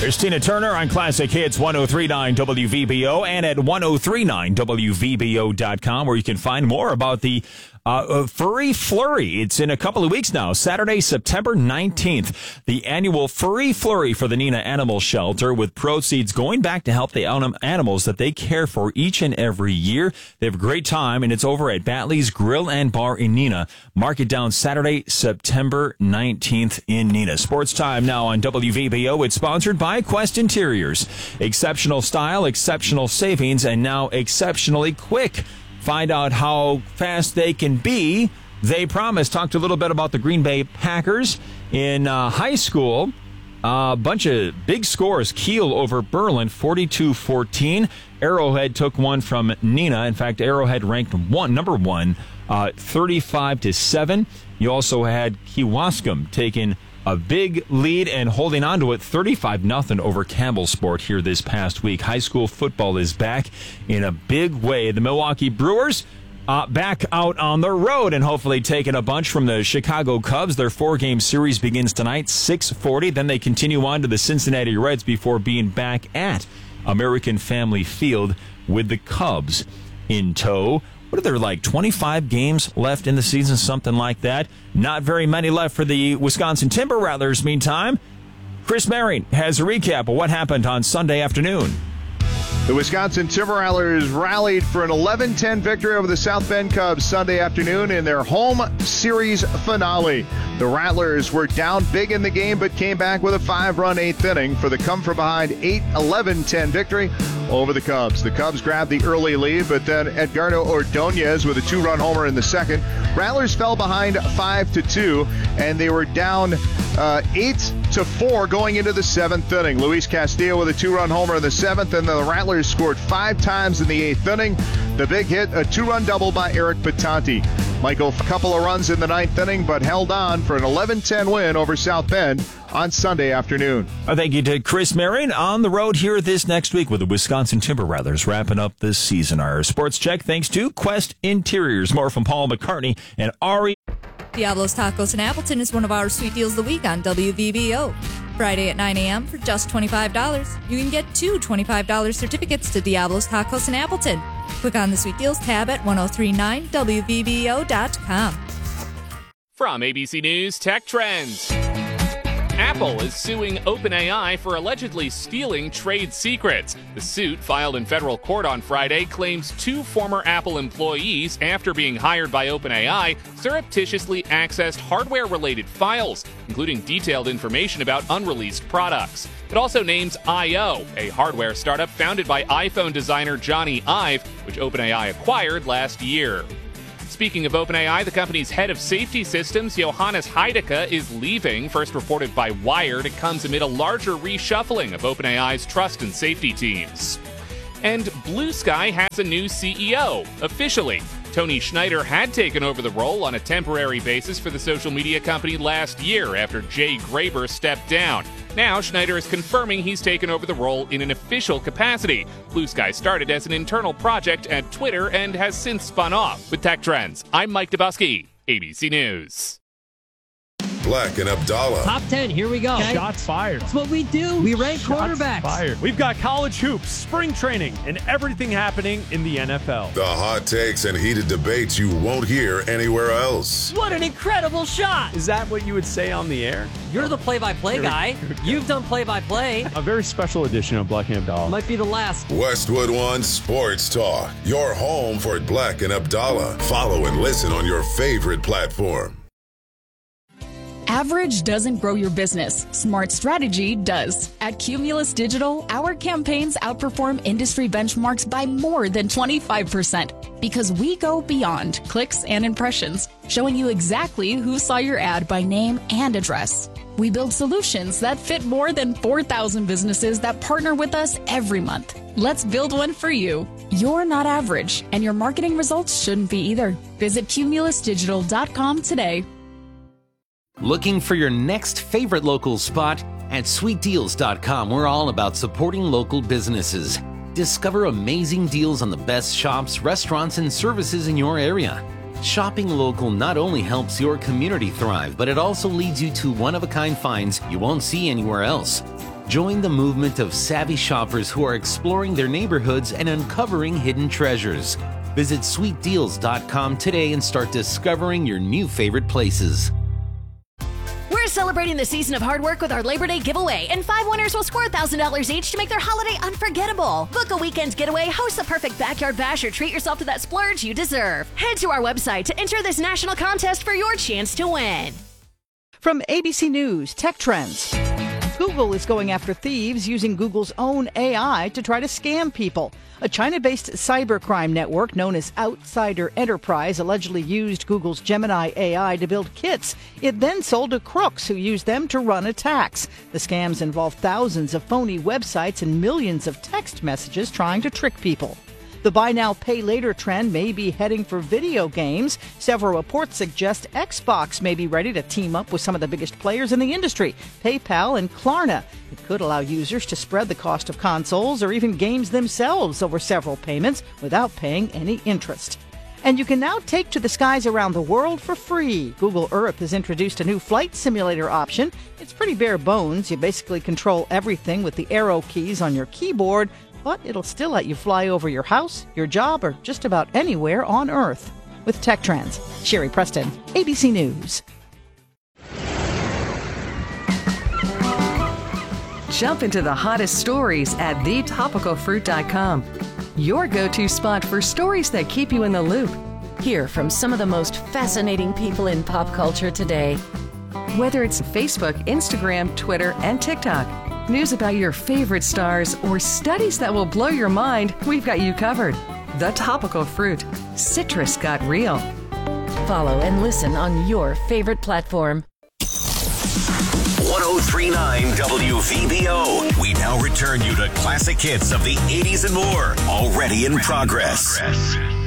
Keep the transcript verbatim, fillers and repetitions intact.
There's Tina Turner on Classic Hits one oh three point nine W V B O and at ten thirty-nine W V B O dot com, where you can find more about the uh, Furry Flurry. It's in a couple of weeks now, Saturday, September nineteenth. The annual Furry Flurry for the Neenah Animal Shelter, with proceeds going back to help the animals that they care for each and every year. They have a great time, and it's over at Batley's Grill and Bar in Neenah. Mark it down, Saturday, September nineteenth in Neenah. Sports Time now on W V B O. It's sponsored by Quest Interiors. Exceptional style, exceptional savings, and now exceptionally quick. Find out how fast they can be. They promise. Talked a little bit about the Green Bay Packers in uh, high school. A uh, bunch of big scores. Kiel over Berlin, forty-two fourteen. Arrowhead took one from Neenah. In fact, Arrowhead ranked one, number one, uh, thirty-five to seven. You also had Kewaskum taking a big lead and holding on to it, thirty-five nothing over Campbellsport here this past week. High school football is back in a big way. The Milwaukee Brewers uh, back out on the road and hopefully taking a bunch from the Chicago Cubs. Their four-game series begins tonight, six forty. Then they continue on to the Cincinnati Reds before being back at American Family Field with the Cubs in tow. What are there, like twenty-five games left in the season, something like that? Not very many left for the Wisconsin Timber Rattlers. Meantime, Chris Merring has a recap of what happened on Sunday afternoon. The Wisconsin Timber Rattlers rallied for an eleven ten victory over the South Bend Cubs Sunday afternoon in their home series finale. The Rattlers were down big in the game but came back with a five-run eighth inning for the come-from-behind eight eleven ten victory over the Cubs. The Cubs grabbed the early lead, but then Edgardo Ordonez with a two-run homer in the second. Rattlers fell behind five to two, and they were down uh, eight to four going into the seventh inning. Luis Castillo with a two-run homer in the seventh, and the Rattlers scored five times in the eighth inning. The big hit, a two-run double by Eric Patanti. Michael, a couple of runs in the ninth inning, but held on for an eleven ten win over South Bend on Sunday afternoon. I thank you to Chris Merring. On the road here this next week with the Wisconsin Timber Rattlers wrapping up this season. Our sports check thanks to Quest Interiors. More from Paul McCartney and Ari. Diablo's Tacos in Appleton is one of our sweet deals of the week on W V B O. Friday at nine a.m. for just twenty-five dollars. You can get two twenty-five dollars certificates to Diablo's Tacos in Appleton. Click on the Sweet Deals tab at ten thirty-nine W V B O dot com. From A B C News Tech Trends. Apple is suing OpenAI for allegedly stealing trade secrets. The suit, filed in federal court on Friday, claims two former Apple employees, after being hired by OpenAI, surreptitiously accessed hardware-related files, including detailed information about unreleased products. It also names I O, a hardware startup founded by iPhone designer Johnny Ive, which OpenAI acquired last year. Speaking of OpenAI, the company's head of safety systems, Johannes Heidecke, is leaving. First reported by Wired, it comes amid a larger reshuffling of OpenAI's trust and safety teams. And Blue Sky has a new C E O, officially. Tony Schneider had taken over the role on a temporary basis for the social media company last year after Jay Graber stepped down. Now, Schneider is confirming he's taken over the role in an official capacity. Blue Sky started as an internal project at Twitter and has since spun off. With Tech Trends, I'm Mike Dubusky, A B C News. Black and Abdallah. Top ten, here we go. Okay. Shots fired. That's what we do. We rank Shots quarterbacks. Fired. We've got college hoops, spring training, and everything happening in the N F L. The hot takes and heated debates you won't hear anywhere else. What an incredible shot. Is that what you would say on the air? You're the play-by-play guy. You've done play-by-play. A very special edition of Black and Abdallah. Might be the last. Westwood One Sports Talk. Your home for Black and Abdallah. Follow and listen on your favorite platform. Average doesn't grow your business. Smart strategy does. At Cumulus Digital, our campaigns outperform industry benchmarks by more than twenty-five percent because we go beyond clicks and impressions, showing you exactly who saw your ad by name and address. We build solutions that fit more than four thousand businesses that partner with us every month. Let's build one for you. You're not average, and your marketing results shouldn't be either. Visit cumulus digital dot com today. Looking for your next favorite local spot? At sweet deals dot com, we're all about supporting local businesses. Discover amazing deals on the best shops, restaurants, and services in your area. Shopping local not only helps your community thrive, but it also leads you to one-of-a-kind finds you won't see anywhere else. Join the movement of savvy shoppers who are exploring their neighborhoods and uncovering hidden treasures. Visit sweet deals dot com today and start discovering your new favorite places. We're celebrating the season of hard work with our Labor Day giveaway, and five winners will score one thousand dollars each to make their holiday unforgettable. Book a weekend getaway, host the perfect backyard bash, or treat yourself to that splurge you deserve. Head to our website to enter this national contest for your chance to win. From A B C News, Tech Trends. Google is going after thieves using Google's own A I to try to scam people. A China-based cybercrime network known as Outsider Enterprise allegedly used Google's Gemini A I to build kits. It then sold to crooks who used them to run attacks. The scams involve thousands of phony websites and millions of text messages trying to trick people. The buy now, pay later trend may be heading for video games. Several reports suggest Xbox may be ready to team up with some of the biggest players in the industry, PayPal and Klarna. It could allow users to spread the cost of consoles or even games themselves over several payments without paying any interest. And you can now take to the skies around the world for free. Google Earth has introduced a new flight simulator option. It's pretty bare bones. You basically control everything with the arrow keys on your keyboard, but it'll still let you fly over your house, your job, or just about anywhere on Earth. With Tech Trends, Sherry Preston, A B C News. Jump into the hottest stories at the topical fruit dot com. Your go-to spot for stories that keep you in the loop. Hear from some of the most fascinating people in pop culture today. Whether it's Facebook, Instagram, Twitter, and TikTok, news about your favorite stars, or studies that will blow your mind, we've got you covered. The Topical Fruit. Citrus got real. Follow and listen on your favorite platform. one oh three point nine W V B O. We now return you to classic hits of the eighties and more, already in progress.